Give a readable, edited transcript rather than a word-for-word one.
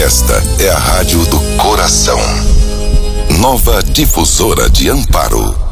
Esta é a rádio do coração. Nova Difusora de Amparo.